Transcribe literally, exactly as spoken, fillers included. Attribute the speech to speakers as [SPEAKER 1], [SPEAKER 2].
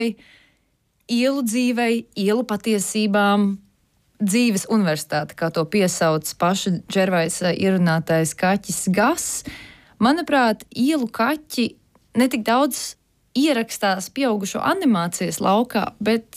[SPEAKER 1] ielu dzīvei, ielu patiesībām, dzīves universitāte, kā to piesauc paša Džervaisa ierunātais kaķis Gas. Manuprāt, ielu kaķi netik daudz ierakstās pieaugušo animācijas laukā, bet